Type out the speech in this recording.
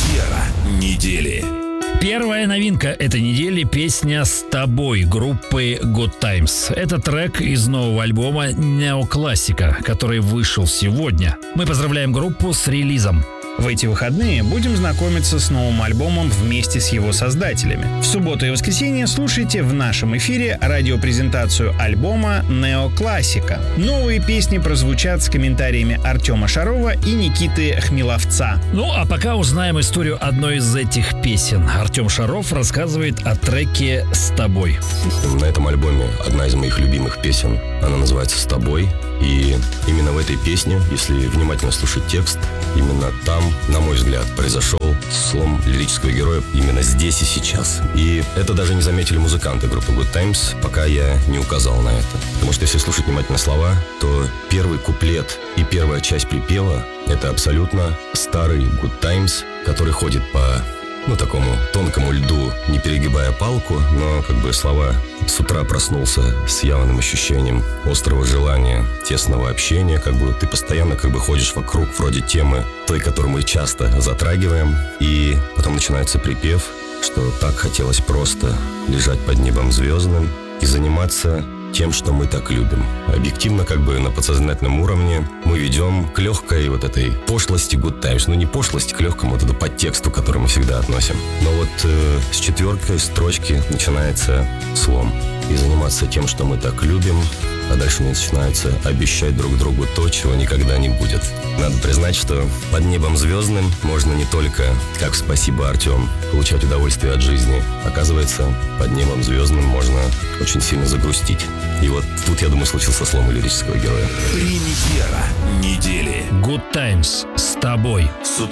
Премьера недели. Первая новинка этой недели – песня «С тобой» группы Good Times. Это трек из нового альбома «Неоклассика», который вышел сегодня. Мы поздравляем группу с релизом. В эти выходные будем знакомиться с новым альбомом вместе с его создателями. В субботу и воскресенье слушайте в нашем эфире радиопрезентацию альбома «Неоклассика». Новые песни прозвучат с комментариями Артема Шарова и Никиты Хмеловца. Ну а пока узнаем историю одной из этих песен. Артем Шаров рассказывает о треке «С тобой». На этом альбоме одна из моих любимых песен. Она называется «С тобой». И именно в этой песне, если внимательно слушать текст, именно там, на мой взгляд, произошел слом лирического героя именно здесь и сейчас. И это даже не заметили музыканты группы Good Times, пока я не указал на это. Потому что если слушать внимательно слова, то первый куплет и первая часть припева — это абсолютно старый Good Times, который ходит по такому тонкому льду, не перегибая палку, но слова «с утра проснулся с явным ощущением острого желания, тесного общения», ты постоянно ходишь вокруг вроде темы той, которую мы часто затрагиваем, и потом начинается припев, что так хотелось просто лежать под небом звездным и заниматься тем, что мы так любим. Объективно, на подсознательном уровне мы ведем к легкой этой пошлости Good Times. Не пошлости, к легкому подтексту, к которому мы всегда относим. Но с четвертой строчки начинается слом. И заниматься тем, что мы так любим, а дальше начинается обещать друг другу то, чего никогда не будет. Надо признать, что под небом звездным можно не только, как «Спасибо, Артем», получать удовольствие от жизни. Оказывается, под небом звездным можно очень сильно загрустить. И тут, я думаю, случился слом у лирического героя. Премьера недели. Good Times «С тобой».